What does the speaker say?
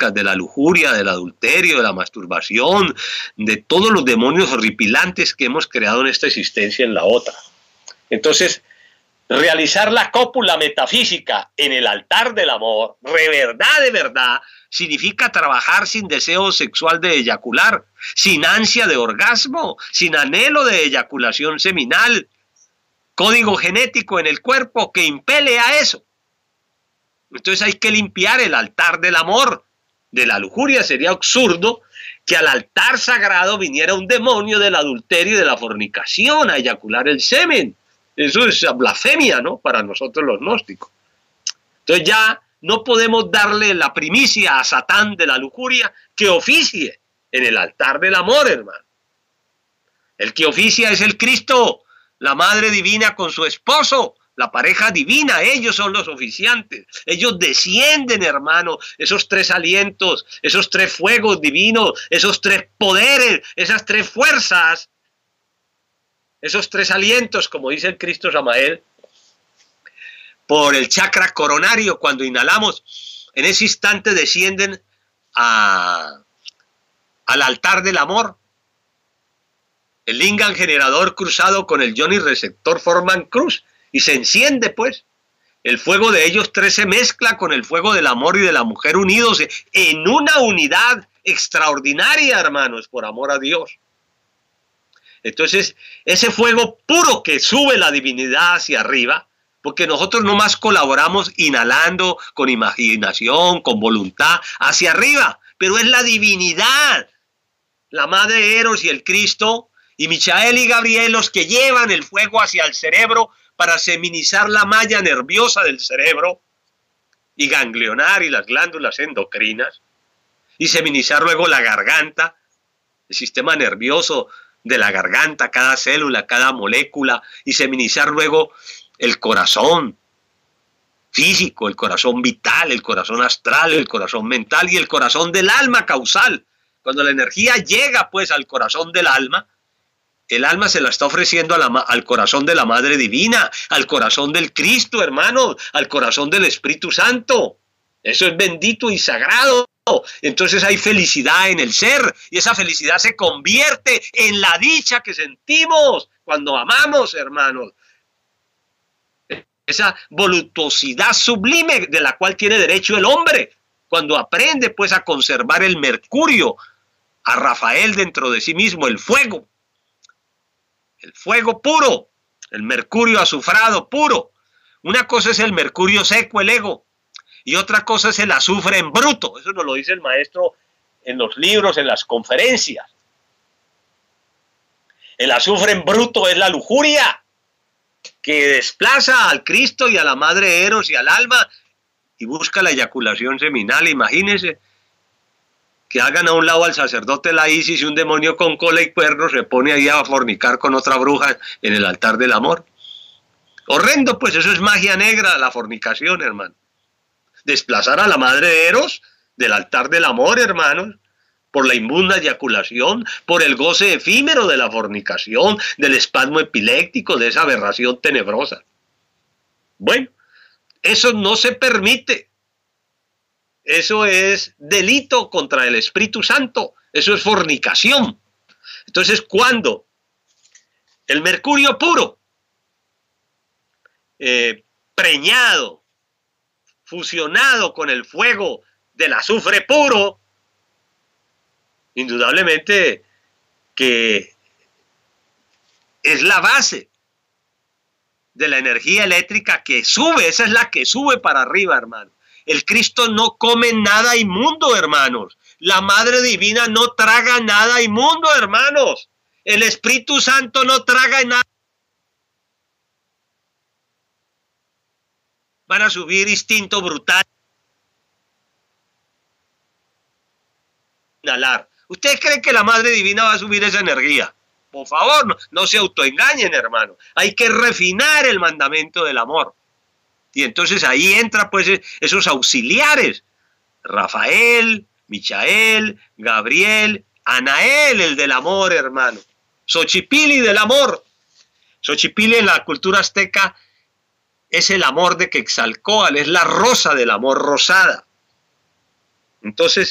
eróticas, de la lujuria, del adulterio, de la masturbación, de todos los demonios horripilantes que hemos creado en esta existencia en la otra. Entonces, realizar la cópula metafísica en el altar del amor, de verdad, significa trabajar sin deseo sexual de eyacular, sin ansia de orgasmo, sin anhelo de eyaculación seminal, código genético en el cuerpo que impele a eso. Entonces hay que limpiar el altar del amor, de la lujuria. Sería absurdo que al altar sagrado viniera un demonio del adulterio y de la fornicación a eyacular el semen. Eso es blasfemia, ¿no?, para nosotros los gnósticos. Entonces ya no podemos darle la primicia a Satán de la lujuria que oficie en el altar del amor, hermano. El que oficia es el Cristo, la Madre Divina con su esposo, la pareja divina. Ellos son los oficiantes. Ellos descienden, hermano, esos tres alientos, esos tres fuegos divinos, esos tres poderes, esas tres fuerzas, esos tres alientos, como dice el Cristo Samael, por el chakra coronario. Cuando inhalamos, en ese instante descienden al altar del amor. El lingam generador cruzado con el yoni receptor forman cruz y se enciende, pues. El fuego de ellos tres se mezcla con el fuego del amor y de la mujer unidos en una unidad extraordinaria, hermanos, por amor a Dios. Entonces, ese fuego puro que sube la divinidad hacia arriba, porque nosotros nomás colaboramos inhalando con imaginación, con voluntad, hacia arriba, pero es la divinidad, la Madre Eros y el Cristo, y Michael y Gabriel los que llevan el fuego hacia el cerebro para seminizar la malla nerviosa del cerebro y ganglionar y las glándulas endocrinas, y seminizar luego la garganta, el sistema nervioso de la garganta, cada célula, cada molécula, y seminizar luego el corazón físico, el corazón vital, el corazón astral, el corazón mental y el corazón del alma causal. Cuando la energía llega pues al corazón del alma, el alma se la está ofreciendo al corazón de la Madre Divina, al corazón del Cristo, hermanos, al corazón del Espíritu Santo. Eso es bendito y sagrado. Entonces hay felicidad en el ser y esa felicidad se convierte en la dicha que sentimos cuando amamos, hermanos. Esa voluptuosidad sublime de la cual tiene derecho el hombre cuando aprende pues a conservar el mercurio, a Rafael dentro de sí mismo, el fuego puro, el mercurio azufrado puro. Una cosa es el mercurio seco, el ego, y otra cosa es el azufre en bruto. Eso nos lo dice el maestro en los libros, en las conferencias. El azufre en bruto es la lujuria, que desplaza al Cristo y a la Madre Eros y al alma y busca la eyaculación seminal. Imagínense que hagan a un lado al sacerdote la Isis y un demonio con cola y cuernos se pone ahí a fornicar con otra bruja en el altar del amor. Horrendo, pues eso es magia negra, la fornicación, hermano. Desplazar a la Madre Eros del altar del amor, hermanos, por la inmunda eyaculación, por el goce efímero de la fornicación, del espasmo epiléptico, de esa aberración tenebrosa. Bueno, eso no se permite. Eso es delito contra el Espíritu Santo. Eso es fornicación. Entonces, cuando el mercurio puro, preñado, fusionado con el fuego del azufre puro, indudablemente que es la base de la energía eléctrica que sube. Esa es la que sube para arriba, hermano. El Cristo no come nada inmundo, hermanos. La Madre Divina no traga nada inmundo, hermanos. El Espíritu Santo no traga nada. Van a subir instinto brutal. Inhalar. ¿Ustedes creen que la Madre Divina va a subir esa energía? Por favor, no se autoengañen, hermano. Hay que refinar el mandamiento del amor. Y entonces ahí entra pues esos auxiliares. Rafael, Michael, Gabriel, Anael, el del amor, hermano. Xochipilli del amor. Xochipilli en la cultura azteca es el amor de Quetzalcóatl, es la rosa del amor rosada. Entonces,